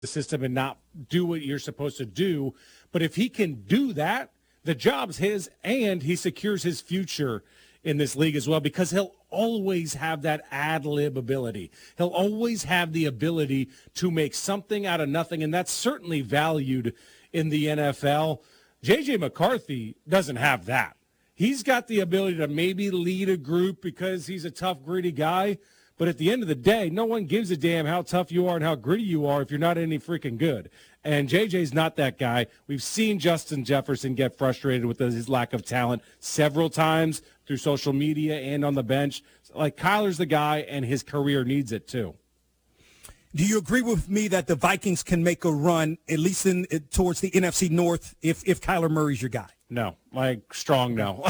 the system and not do what you're supposed to do. But if he can do that, the job's his, and he secures his future in this league as well, because he'll always have that ad lib ability. He'll always have the ability to make something out of nothing, and that's certainly valued in the NFL. J.J. McCarthy doesn't have that. He's got the ability to maybe lead a group because he's a tough, gritty guy, but at the end of the day, no one gives a damn how tough you are and how gritty you are if you're not any freaking good. And JJ's not that guy. We've seen Justin Jefferson get frustrated with his lack of talent several times through social media and on the bench. Like, Kyler's the guy, and his career needs it too. Do you agree with me that the Vikings can make a run, at least towards the NFC North, if Kyler Murray's your guy? No, strong no.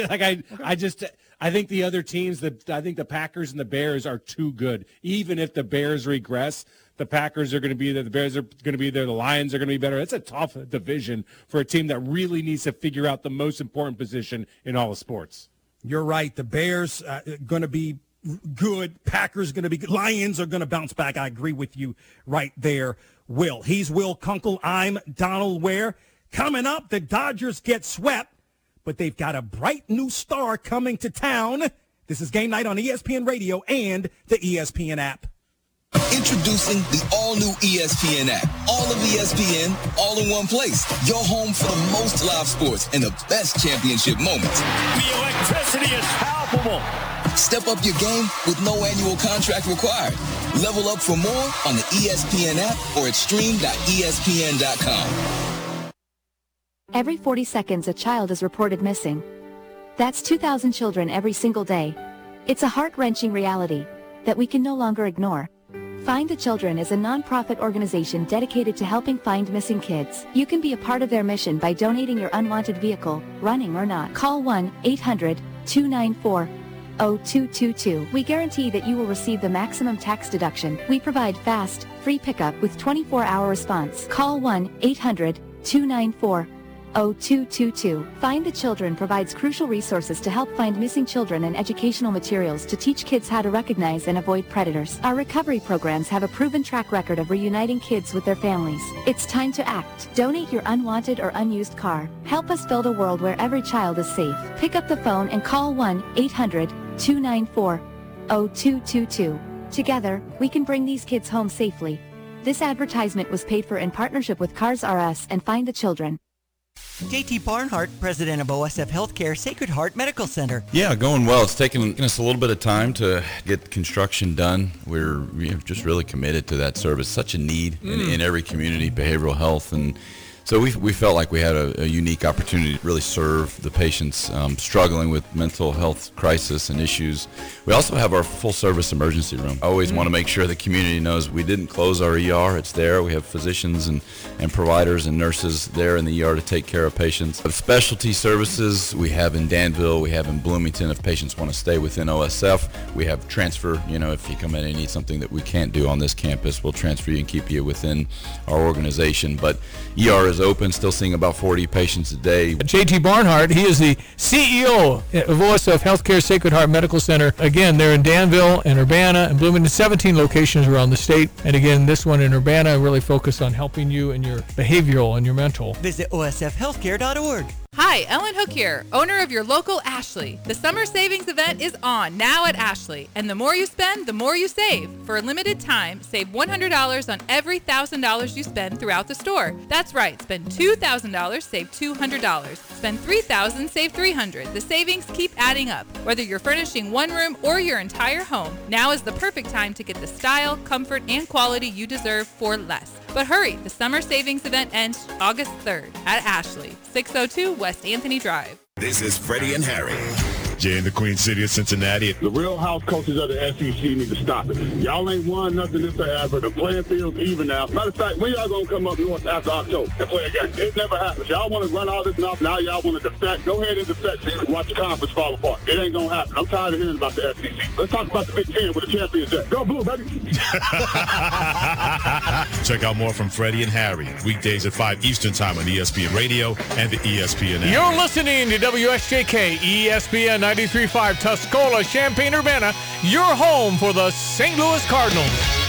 I think the other teams, I think the Packers and the Bears are too good. Even if the Bears regress, the Packers are going to be there, the Bears are going to be there, the Lions are going to be better. It's a tough division for a team that really needs to figure out the most important position in all of sports. You're right. The Bears going to be good. Packers going to be good. Lions are going to bounce back. I agree with you right there, Will. He's Will Kunkel. I'm Donald Ware. Coming up, the Dodgers get swept, but they've got a bright new star coming to town. This is Game Night on ESPN Radio and the ESPN app. Introducing the all-new ESPN app. All of ESPN, all in one place. Your home for the most live sports and the best championship moments. The electricity is palpable. Step up your game with no annual contract required. Level up for more on the ESPN app or at stream.espn.com. Every 40 seconds a child is reported missing. That's 2,000 children every single day. It's a heart-wrenching reality that we can no longer ignore. Find the Children is a non-profit organization dedicated to helping find missing kids. You can be a part of their mission by donating your unwanted vehicle, running or not. Call 1-800-294-0222. We guarantee that you will receive the maximum tax deduction. We provide fast, free pickup with 24-hour response. Call 1-800-294-0222. Find the Children provides crucial resources to help find missing children and educational materials to teach kids how to recognize and avoid predators. Our recovery programs have a proven track record of reuniting kids with their families. It's time to act. Donate your unwanted or unused car. Help us build a world where every child is safe. Pick up the phone and call 1-800-294-0222. Together, we can bring these kids home safely. This advertisement was paid for in partnership with Cars R Us and Find the Children. J.T. Barnhart, president of OSF Healthcare Sacred Heart Medical Center. Yeah, going well. It's taken us a little bit of time to get construction done. We're just really committed to that service. Such a need in every community, behavioral health, and so we felt like we had a unique opportunity to really serve the patients struggling with mental health crisis and issues. We also have our full-service emergency room. I always want to make sure the community knows we didn't close our ER. It's there. We have physicians and providers and nurses there in the ER to take care of patients. Specialty services we have in Danville. We have in Bloomington if patients want to stay within OSF. We have transfer. If you come in and need something that we can't do on this campus, we'll transfer you and keep you within our organization. But ER is open, still seeing about 40 patients a day. J.T. Barnhart, he is the CEO of OSF Healthcare Sacred Heart Medical Center. Again, they're in Danville and Urbana and Bloomington, 17 locations around the state. And again, this one in Urbana really focused on helping you in your behavioral and your mental. Visit osfhealthcare.org. Hi, Ellen Hook here, owner of your local Ashley. The summer savings event is on now at Ashley, and the more you spend, the more you save. For a limited time, save $100 on every $1,000 you spend throughout the store. That's right, spend $2,000, save $200. Spend $3,000, save $300. The savings keep adding up. Whether you're furnishing one room or your entire home, now is the perfect time to get the style, comfort, and quality you deserve for less. But hurry, the summer savings event ends August 3rd at Ashley, 602 West Anthony Drive. This is Freddie and Harry. Jay in the Queen City of Cincinnati. The real house coaches of the SEC need to stop it. Y'all ain't won nothing this forever. The playing field's even now. Matter of fact, when y'all gonna come up north after October and play again? It never happens. Y'all want to run all this mouth. Now y'all want to defect. Go ahead and defect and watch the conference fall apart. It ain't gonna happen. I'm tired of hearing about the SEC. Let's talk about the Big Ten with the champions there. Go Blue, baby. Check out more from Freddie and Harry weekdays at 5 Eastern Time on ESPN Radio and the ESPN app. You're listening to WSJK ESPN 93.5 Tuscola, Champaign-Urbana, your home for the St. Louis Cardinals.